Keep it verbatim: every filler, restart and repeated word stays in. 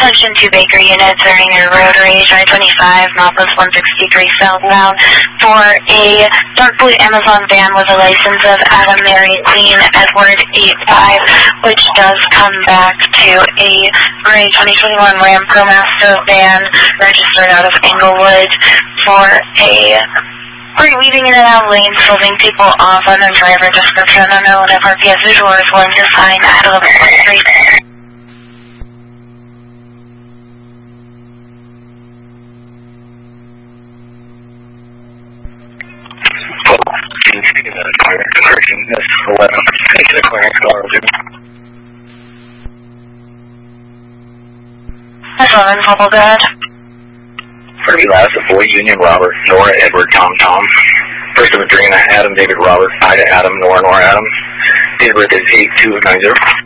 Section two Baker units are in your road rage, I twenty-five, Northwest one sixty-three southbound, for a dark blue Amazon van with a license of Adam Mary Queen Edward eight five, which does come back to a gray twenty twenty-one Ram ProMaster van registered out of Englewood for a We're weaving in and out lanes, holding people off on their driver description. Unknown if R P S visual is willing to sign at eleven point three. That's eleven, Purple, go ahead. Kirby Last of Boy Union Robert, Nora Edward Tom Tom. First of Adrena Adam David Robert, Ida Adam Nora Nora Adam. Date of birth is eight two nine zero.